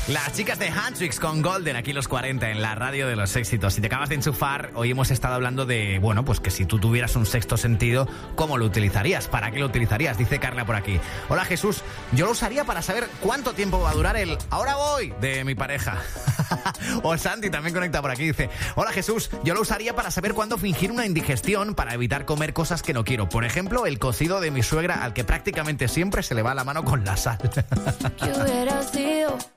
Las chicas de Handtricks con Golden, aquí los 40 en la radio de los éxitos. Si te acabas de enchufar, hoy hemos estado hablando de, bueno, pues que si tú tuvieras un sexto sentido, ¿cómo lo utilizarías? ¿Para qué lo utilizarías? Dice Carla por aquí. Hola Jesús, yo lo usaría para saber cuánto tiempo va a durar el "ahora voy" de mi pareja. O Santi también conecta por aquí, dice: hola Jesús, yo lo usaría para saber cuándo fingir una indigestión para evitar comer cosas que no quiero. Por ejemplo, el cocido de mi suegra, al que prácticamente siempre se le va la mano con la sal. ¿Qué hubiera sido